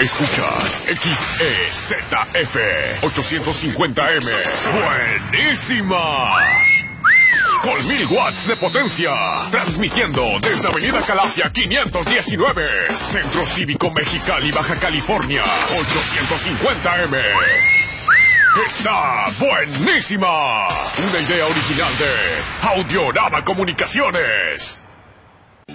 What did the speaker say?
Escuchas XEZF 850M. ¡Buenísima! Con 1000 watts de potencia. Transmitiendo desde Avenida Calafia 519. Centro Cívico Mexicali, Baja California. 850M. ¡Está buenísima! Una idea original de Audiorama Comunicaciones.